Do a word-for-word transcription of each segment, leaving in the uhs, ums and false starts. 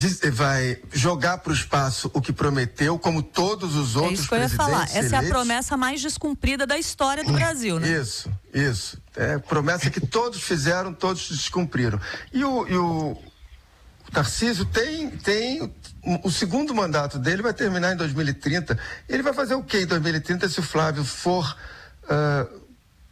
vai jogar para o espaço o que prometeu, como todos os outros presidentes. É isso que eu ia falar. Essa eleitos. É a promessa mais descumprida da história do Brasil, né? Isso, isso. É promessa que todos fizeram, todos descumpriram. E o, e o Tarcísio tem, tem o, o segundo mandato dele vai terminar em dois mil e trinta. Ele vai fazer o quê em dois mil e trinta se o Flávio for uh,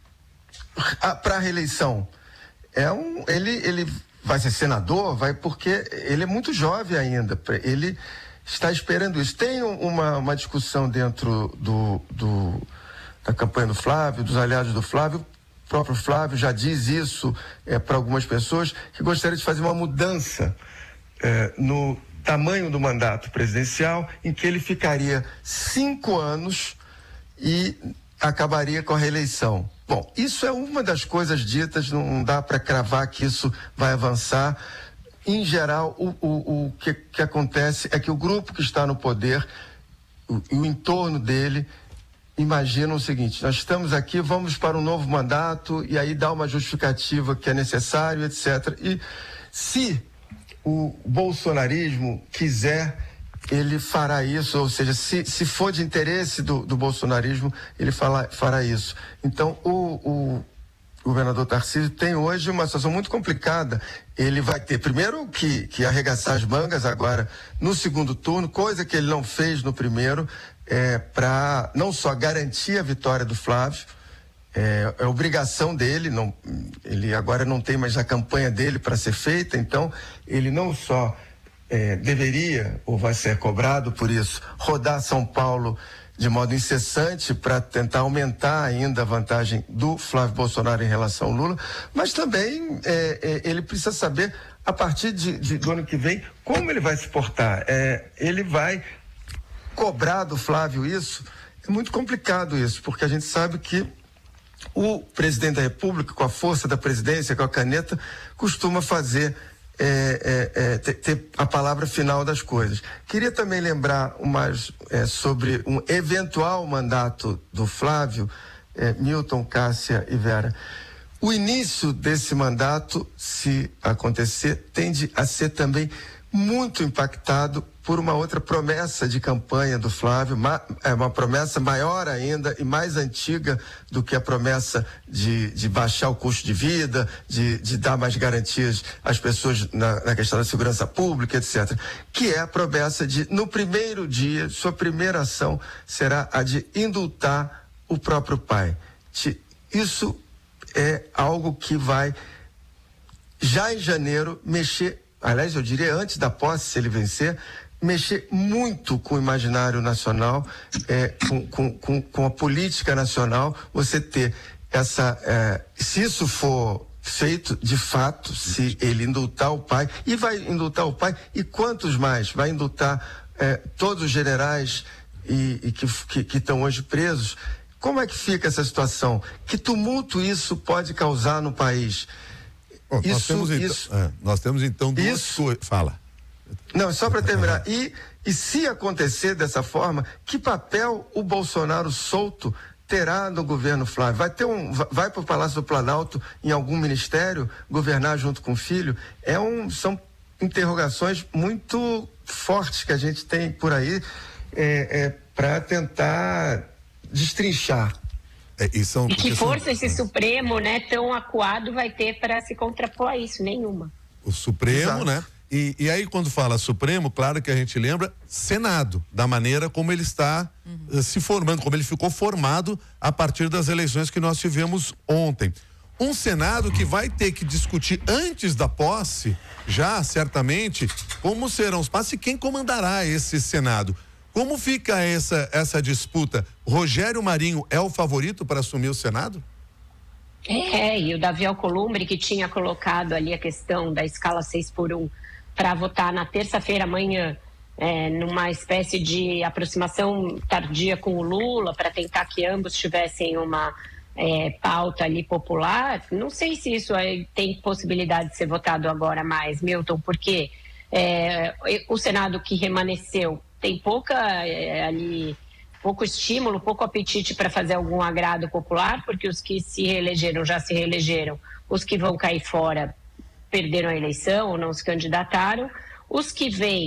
para a reeleição? É um, ele, ele vai ser senador, vai porque ele é muito jovem ainda, ele está esperando isso. Tem uma, uma discussão dentro do, do, da campanha do Flávio, dos aliados do Flávio. O próprio Flávio já diz isso é, para algumas pessoas, que gostaria de fazer uma mudança é, no tamanho do mandato presidencial, em que ele ficaria cinco anos e acabaria com a reeleição. Bom, isso é uma das coisas ditas, não dá para cravar que isso vai avançar. Em geral, o, o, o que, que acontece é que o grupo que está no poder e o, o entorno dele imaginam o seguinte: nós estamos aqui, vamos para um novo mandato, e aí dá uma justificativa que é necessário, etcétera. E se o bolsonarismo quiser, ele fará isso, ou seja, se, se for de interesse do, do bolsonarismo, ele fala, fará isso. Então, o, o governador Tarcísio tem hoje uma situação muito complicada. Ele vai ter, primeiro, que, que arregaçar as mangas agora no segundo turno, coisa que ele não fez no primeiro, é, para não só garantir a vitória do Flávio, é, é obrigação dele, não, ele agora não tem mais a campanha dele para ser feita, então ele não só É, deveria, ou vai ser cobrado por isso, rodar São Paulo de modo incessante para tentar aumentar ainda a vantagem do Flávio Bolsonaro em relação ao Lula, mas também é, é, ele precisa saber, a partir de, de, do ano que vem, como ele vai se portar. É, ele vai cobrar do Flávio isso, é muito complicado isso, porque a gente sabe que o presidente da República, com a força da presidência, com a caneta, costuma fazer É, é, é, ter, ter a palavra final das coisas. Queria também lembrar umas, é, sobre um eventual mandato do Flávio, é, Milton, Cássia e Vera. O início desse mandato, se acontecer, tende a ser também muito impactado por uma outra promessa de campanha do Flávio, ma, é uma promessa maior ainda e mais antiga do que a promessa de, de baixar o custo de vida, de, de dar mais garantias às pessoas na, na questão da segurança pública, etcétera. Que é a promessa de, no primeiro dia, sua primeira ação será a de indultar o próprio pai. Isso é algo que vai, já em janeiro, mexer, aliás, eu diria antes da posse, se ele vencer, mexer muito com o imaginário nacional, é, com, com, com, com a política nacional, você ter essa, é, se isso for feito de fato, se ele indultar o pai, e vai indultar o pai, e quantos mais? Vai indultar é, todos os generais e, e que estão hoje presos? Como é que fica essa situação? Que tumulto isso pode causar no país? Oh, isso, nós, temos isso, então, é, nós temos então duas isso, coisas. Fala. Não, só para terminar. E, e se acontecer dessa forma, que papel o Bolsonaro solto terá no governo Flávio? Vai ter um, vai para o Palácio do Planalto em algum ministério governar junto com o filho? É um, são interrogações muito fortes que a gente tem por aí é, é, para tentar destrinchar. É, e, são, e que força são... esse Supremo, né, tão acuado vai ter para se contrapor a isso? Nenhuma. O Supremo, Exato. né? E, e aí quando fala Supremo, claro que a gente lembra Senado, da maneira como ele está uhum. uh, se formando, como ele ficou formado a partir das eleições que nós tivemos ontem. Um Senado que vai ter que discutir antes da posse, já certamente, como serão os passos e quem comandará esse Senado. Como fica essa, essa disputa? Rogério Marinho é o favorito para assumir o Senado? É, e o Davi Alcolumbre, que tinha colocado ali a questão da escala seis por um para votar na terça-feira amanhã, é, numa espécie de aproximação tardia com o Lula, para tentar que ambos tivessem uma é, pauta ali popular. Não sei se isso aí tem possibilidade de ser votado agora mais, Milton, porque é, o Senado que remanesceu tem pouca é, ali, pouco estímulo, pouco apetite para fazer algum agrado popular, porque os que se reelegeram já se reelegeram, os que vão cair fora perderam a eleição ou não se candidataram, os que vêm